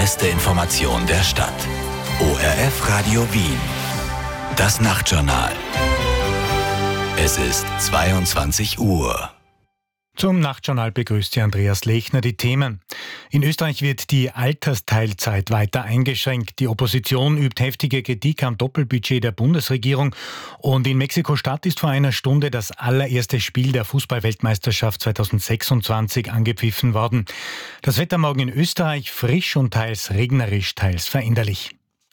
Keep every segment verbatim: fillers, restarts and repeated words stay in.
beste Information der Stadt. O R F Radio Wien. Das Nachtjournal. Es ist zweiundzwanzig Uhr. Zum Nachtjournal begrüßt Sie Andreas Lechner. Die Themen. In Österreich wird die Altersteilzeit weiter eingeschränkt. Die Opposition übt heftige Kritik am Doppelbudget der Bundesregierung. Und in Mexiko-Stadt ist vor einer Stunde das allererste Spiel der Fußball-Weltmeisterschaft zweitausendsechsundzwanzig angepfiffen worden. Das Wetter morgen in Österreich frisch und teils regnerisch, teils veränderlich.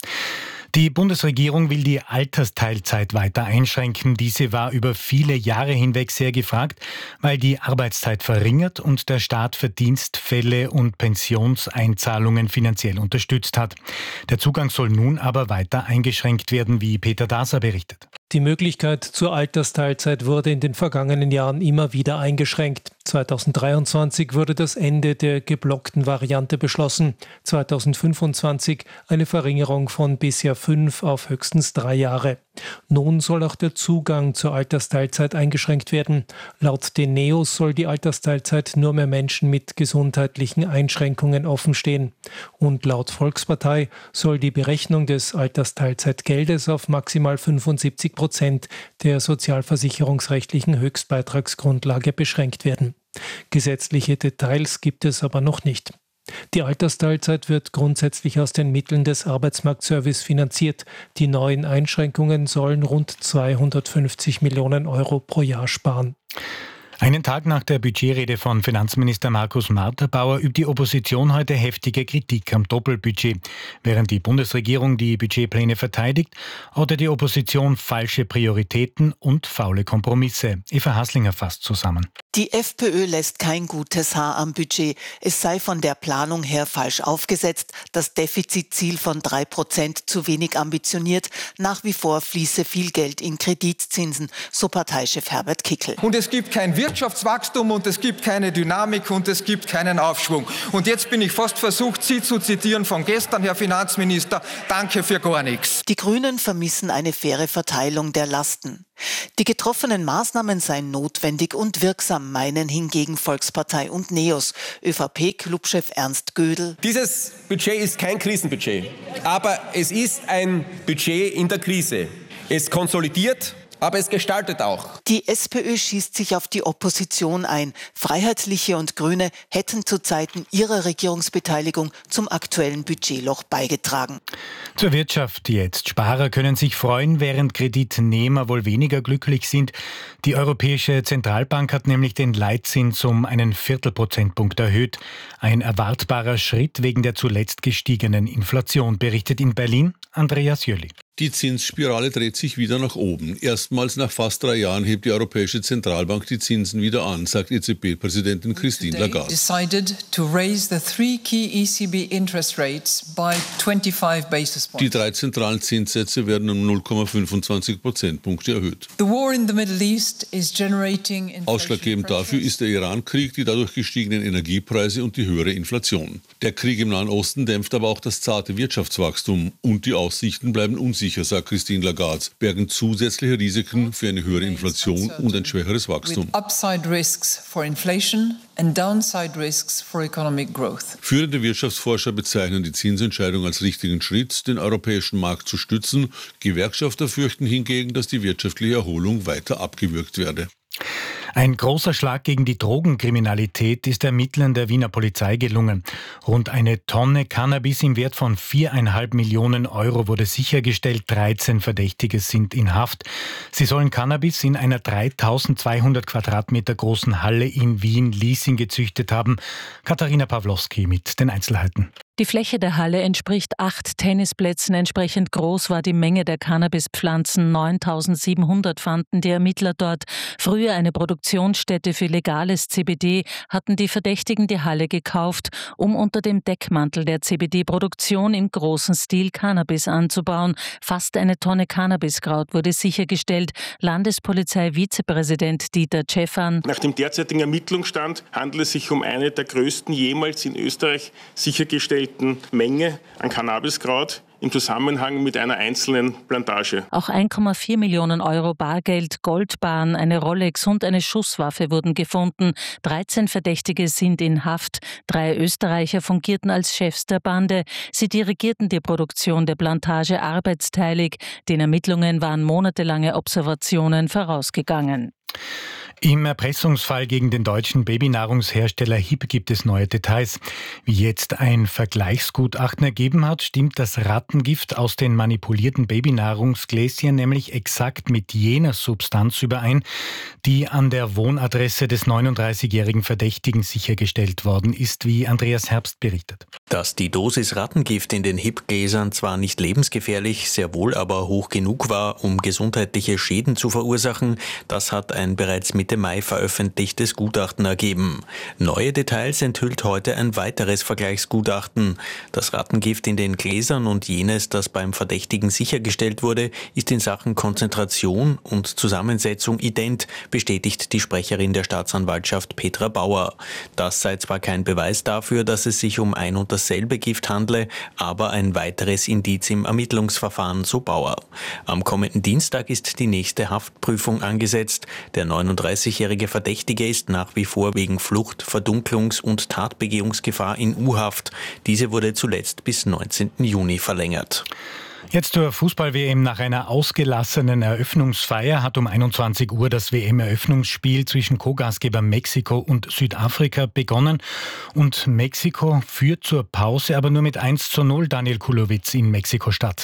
Die Bundesregierung will die Altersteilzeit weiter einschränken. Diese war über viele Jahre hinweg sehr gefragt, weil die Arbeitszeit verringert und der Staat Verdienstfälle und Pensionseinzahlungen finanziell unterstützt hat. Der Zugang soll nun aber weiter eingeschränkt werden, wie Peter Daser berichtet. Die Möglichkeit zur Altersteilzeit wurde in den vergangenen Jahren immer wieder eingeschränkt. zweitausenddreiundzwanzig wurde das Ende der geblockten Variante beschlossen. zweitausendfünfundzwanzig eine Verringerung von bisher fünf auf höchstens drei Jahre. Nun soll auch der Zugang zur Altersteilzeit eingeschränkt werden. Laut den Neos soll die Altersteilzeit nur mehr Menschen mit gesundheitlichen Einschränkungen offenstehen. Und laut Volkspartei soll die Berechnung des Altersteilzeitgeldes auf maximal fünfundsiebzig Prozent der sozialversicherungsrechtlichen Höchstbeitragsgrundlage beschränkt werden. Gesetzliche Details gibt es aber noch nicht. Die Altersteilzeit wird grundsätzlich aus den Mitteln des Arbeitsmarktservice finanziert. Die neuen Einschränkungen sollen rund zweihundertfünfzig Millionen Euro pro Jahr sparen. Einen Tag nach der Budgetrede von Finanzminister Markus Marterbauer übt die Opposition heute heftige Kritik am Doppelbudget. Während die Bundesregierung die Budgetpläne verteidigt, ortet die Opposition falsche Prioritäten und faule Kompromisse. Eva Haslinger fasst zusammen. Die FPÖ lässt kein gutes Haar am Budget. Es sei von der Planung her falsch aufgesetzt, das Defizitziel von drei Prozent zu wenig ambitioniert. Nach wie vor fließe viel Geld in Kreditzinsen, so Parteichef Herbert Kickl. Und es gibt kein Wirtschaftswachstum und es gibt keine Dynamik und es gibt keinen Aufschwung. Und jetzt bin ich fast versucht, Sie zu zitieren von gestern, Herr Finanzminister, danke für gar nichts. Die Grünen vermissen eine faire Verteilung der Lasten. Die getroffenen Maßnahmen seien notwendig und wirksam, meinen hingegen Volkspartei und Neos. ÖVP-Clubchef Ernst Gödel. Dieses Budget ist kein Krisenbudget, aber es ist ein Budget in der Krise. Es konsolidiert, aber es gestaltet auch. Die SPÖ schießt sich auf die Opposition ein. Freiheitliche und Grüne hätten zu Zeiten ihrer Regierungsbeteiligung zum aktuellen Budgetloch beigetragen. Zur Wirtschaft jetzt. Sparer können sich freuen, während Kreditnehmer wohl weniger glücklich sind. Die Europäische Zentralbank hat nämlich den Leitzins um einen Viertelprozentpunkt erhöht. Ein erwartbarer Schritt wegen der zuletzt gestiegenen Inflation, berichtet in Berlin Andreas Jölli. Die Zinsspirale dreht sich wieder nach oben. Erstmals nach fast drei Jahren hebt die Europäische Zentralbank die Zinsen wieder an, sagt E Z B-Präsidentin Christine Lagarde. Die drei zentralen Zinssätze werden um null Komma fünfundzwanzig Prozentpunkte erhöht. Ausschlaggebend dafür ist der Iran-Krieg, die dadurch gestiegenen Energiepreise und die höhere Inflation. Der Krieg im Nahen Osten dämpft aber auch das zarte Wirtschaftswachstum und die Aussichten bleiben unsicher, sagt Christine Lagarde, bergen zusätzliche Risiken für eine höhere Inflation und ein schwächeres Wachstum. Führende Wirtschaftsforscher bezeichnen die Zinsentscheidung als richtigen Schritt, den europäischen Markt zu stützen. Gewerkschafter fürchten hingegen, dass die wirtschaftliche Erholung weiter abgewürgt werde. Ein großer Schlag gegen die Drogenkriminalität ist Ermittlern der Wiener Polizei gelungen. Rund eine Tonne Cannabis im Wert von viereinhalb Millionen Euro wurde sichergestellt. dreizehn Verdächtige sind in Haft. Sie sollen Cannabis in einer dreitausendzweihundert Quadratmeter großen Halle in Wien-Liesing gezüchtet haben. Katharina Pawlowski mit den Einzelheiten. Die Fläche der Halle entspricht acht Tennisplätzen. Entsprechend groß war die Menge der Cannabispflanzen. neuntausendsiebenhundert fanden die Ermittler dort. Früher eine Produktionsstätte für legales C B D, hatten die Verdächtigen die Halle gekauft, um unter dem Deckmantel der C B D-Produktion im großen Stil Cannabis anzubauen. Fast eine Tonne Cannabiskraut wurde sichergestellt. Landespolizei-Vizepräsident Dieter Tschäffan. Nach dem derzeitigen Ermittlungsstand handelt es sich um eine der größten jemals in Österreich sichergestellten Menge an Cannabiskraut im Zusammenhang mit einer einzelnen Plantage. Auch eins Komma vier Millionen Euro Bargeld, Goldbarren, eine Rolex und eine Schusswaffe wurden gefunden. dreizehn Verdächtige sind in Haft. Drei Österreicher fungierten als Chefs der Bande. Sie dirigierten die Produktion der Plantage arbeitsteilig. Den Ermittlungen waren monatelange Observationen vorausgegangen. Im Erpressungsfall gegen den deutschen Babynahrungshersteller H I P gibt es neue Details. Wie jetzt ein Vergleichsgutachten ergeben hat, stimmt das Rattengift aus den manipulierten Babynahrungsgläschen nämlich exakt mit jener Substanz überein, die an der Wohnadresse des neununddreißigjährigen Verdächtigen sichergestellt worden ist, wie Andreas Herbst berichtet. Dass die Dosis Rattengift in den H I P-Gläsern zwar nicht lebensgefährlich, sehr wohl aber hoch genug war, um gesundheitliche Schäden zu verursachen, das hat ein bereits Mitte Mai veröffentlichtes Gutachten ergeben. Neue Details enthüllt heute ein weiteres Vergleichsgutachten. Das Rattengift in den Gläsern und jenes, das beim Verdächtigen sichergestellt wurde, ist in Sachen Konzentration und Zusammensetzung ident, bestätigt die Sprecherin der Staatsanwaltschaft Petra Bauer. Das sei zwar kein Beweis dafür, dass es sich um ein und dasselbe Gift handle, aber ein weiteres Indiz im Ermittlungsverfahren, so Bauer. Am kommenden Dienstag ist die nächste Haftprüfung angesetzt. Der neununddreißigjährige Verdächtige ist nach wie vor wegen Flucht, Verdunklungs- und Tatbegehungsgefahr in U-Haft. Diese wurde zuletzt bis neunzehnten Juni verlängert. Jetzt zur Fußball-W M. Nach einer ausgelassenen Eröffnungsfeier hat um einundzwanzig Uhr das W M-Eröffnungsspiel zwischen Co-Gastgeber Mexiko und Südafrika begonnen. Und Mexiko führt zur Pause aber nur mit eins zu null. Daniel Kulowitz in Mexiko-Stadt.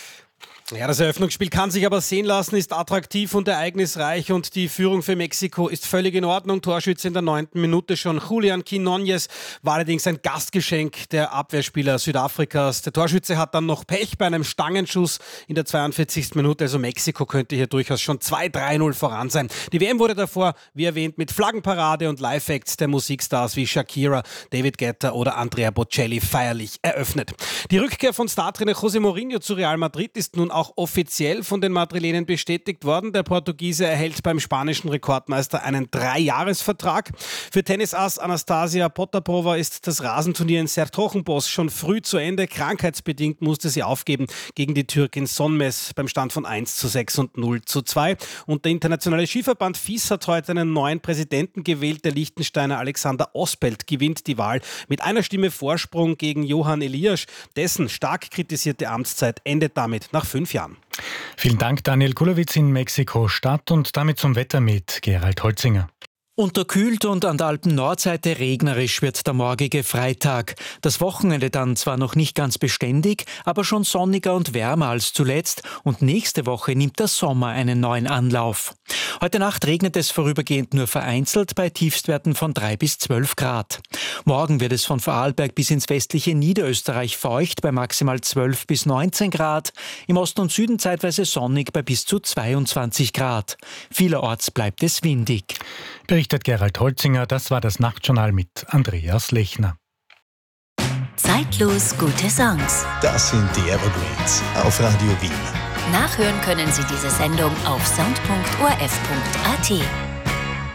Ja, das Eröffnungsspiel kann sich aber sehen lassen, ist attraktiv und ereignisreich und die Führung für Mexiko ist völlig in Ordnung. Torschütze in der neunten Minute schon Julian Quinones, war allerdings ein Gastgeschenk der Abwehrspieler Südafrikas. Der Torschütze hat dann noch Pech bei einem Stangenschuss in der zweiundvierzigsten Minute, also Mexiko könnte hier durchaus schon zwei drei null voran sein. Die W M wurde davor, wie erwähnt, mit Flaggenparade und Live-Acts der Musikstars wie Shakira, David Guetta oder Andrea Bocelli feierlich eröffnet. Die Rückkehr von Startrainer José Mourinho zu Real Madrid ist nun auch offiziell von den Madrilenen bestätigt worden. Der Portugiese erhält beim spanischen Rekordmeister einen Dreijahresvertrag. Für Tennisass Anastasia Potapova ist das Rasenturnier in Sertogenbosch schon früh zu Ende. Krankheitsbedingt musste sie aufgeben gegen die Türkin Sonmez beim Stand von eins zu sechs und null zu zwei. Und der internationale Skiverband F I S hat heute einen neuen Präsidenten gewählt. Der Liechtensteiner Alexander Ospelt gewinnt die Wahl mit einer Stimme Vorsprung gegen Johann Elias. Dessen stark kritisierte Amtszeit endet damit nach fünf Jahren. Vielen Dank, Daniel Kulowitz in Mexiko-Stadt, und damit zum Wetter mit Gerald Holzinger. Unterkühlt und an der Alpen-Nordseite regnerisch wird der morgige Freitag. Das Wochenende dann zwar noch nicht ganz beständig, aber schon sonniger und wärmer als zuletzt, und nächste Woche nimmt der Sommer einen neuen Anlauf. Heute Nacht regnet es vorübergehend nur vereinzelt bei Tiefstwerten von drei bis zwölf Grad. Morgen wird es von Vorarlberg bis ins westliche Niederösterreich feucht bei maximal zwölf bis neunzehn Grad, im Osten und Süden zeitweise sonnig bei bis zu zweiundzwanzig Grad. Vielerorts bleibt es windig. Berichtet Gerald Holzinger, das war das Nachtjournal mit Andreas Lechner. Zeitlos gute Songs. Das sind die Evergreens auf Radio Wien. Nachhören können Sie diese Sendung auf sound punkt o r f punkt a t.